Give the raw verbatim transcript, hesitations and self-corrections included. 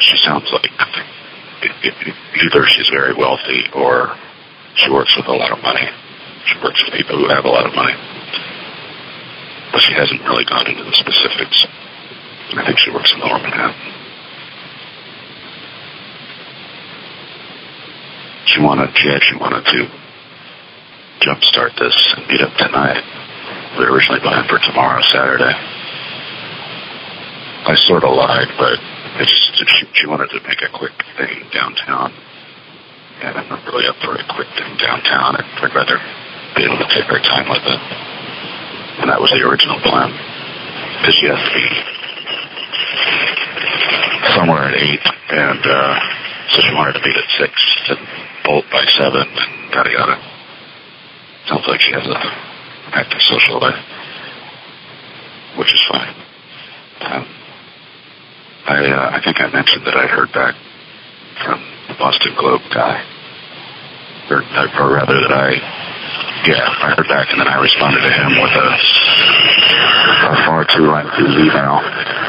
she sounds like it, it, it, either she's very wealthy or she works with a lot of money. She works with people who have a lot of money. But she hasn't really gone into the specifics. I think she works in Lower Manhattan. She wanted, she actually wanted to jumpstart this and meet up tonight. We were originally planned for tomorrow, Saturday. I sort of lied, but it's just, she, she wanted to make a quick thing downtown. And I'm not really up for a quick thing downtown. I'd, I'd rather be able to take our time with it. And that was the original plan. Because she has to be somewhere at eight, and uh, so she wanted to meet at six and bolt by seven, and yada yada. Sounds like she has a active social life, which is fine. Um, I uh, I think I mentioned that I heard back from the Boston Globe guy, or, or rather that I, yeah, I heard back, and then I responded to him with a, a far too lengthy email.